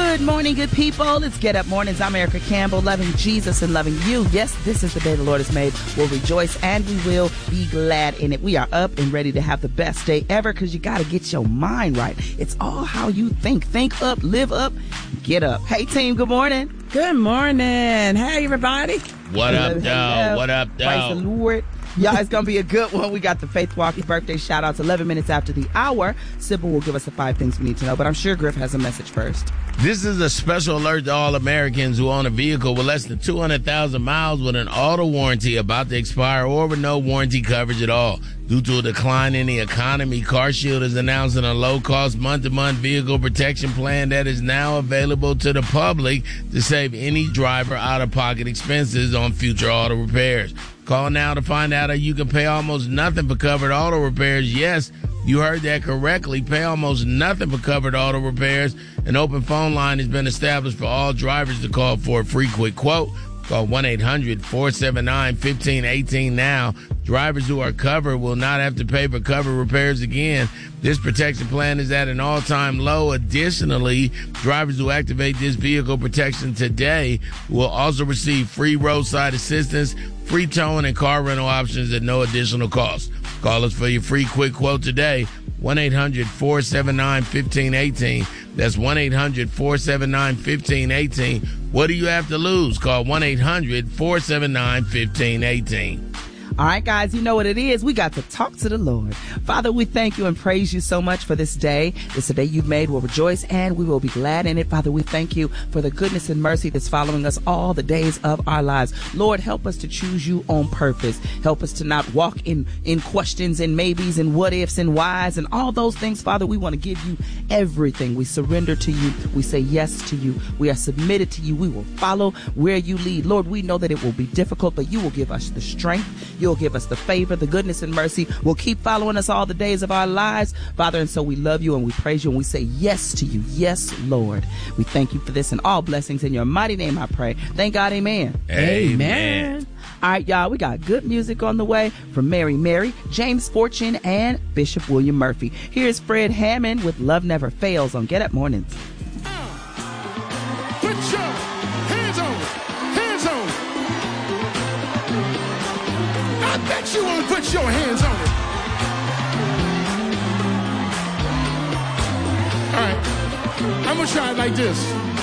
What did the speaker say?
Good morning, good people. It's Get Up Mornings. I'm Erica Campbell, loving Jesus and loving you. Yes, this is the day the Lord has made. We'll rejoice and we will be glad in it. We are up and ready to have the best day ever because you got to get your mind right. It's all how you think. Think up, live up, get up. Hey, team, good morning. Good morning. Hey, everybody. What up, though? What up, though? Praise the Lord. Y'all, it's going to be a good one. We got the Faith Walkie birthday shout-outs 11 minutes after the hour. Sybil will give us the 5 things we need to know, but I'm sure Griff has a message first. This is a special alert to all Americans who own a vehicle with less than 200,000 miles with an auto warranty about to expire or with no warranty coverage at all. Due to a decline in the economy, CarShield is announcing a low-cost month-to-month vehicle protection plan that is now available to the public to save any driver out-of-pocket expenses on future auto repairs. Call now to find out how you can pay almost nothing for covered auto repairs. Yes, you heard that correctly. Pay almost nothing for covered auto repairs. An open phone line has been established for all drivers to call for a free quick quote. Call 1-800-479-1518 now. Drivers who are covered will not have to pay for covered repairs again. This protection plan is at an all-time low. Additionally, drivers who activate this vehicle protection today will also receive free roadside assistance, free towing, and car rental options at no additional cost. Call us for your free quick quote today. 1-800-479-1518. That's 1-800-479-1518. What do you have to lose? Call 1-800-479-1518. All right, guys, you know what it is. We got to talk to the Lord. Father, we thank you and praise you so much for this day. It's a day you've made. We'll rejoice and we will be glad in it. Father, we thank you for the goodness and mercy that's following us all the days of our lives. Lord, help us to choose you on purpose. Help us to not walk in questions and maybes and what ifs and whys and all those things. Father, we want to give you everything. We surrender to you. We say yes to you. We are submitted to you. We will follow where you lead. Lord, we know that it will be difficult, but you will give us the strength. You'll give us the favor, the goodness and mercy will keep following us all the days of our lives, Father. And so we love you and we praise you and we say yes to you. Yes, Lord. We thank you for this and all blessings in your mighty name, I pray. Thank God. Amen. Amen. All right, y'all, we got good music on the way from Mary Mary, James Fortune, and Bishop William Murphy. Here's Fred Hammond with Love Never Fails on Get Up Mornings. Put your hands on it. Hands on it. I bet you won't put your hands on it. All right, I'm gonna try it like this.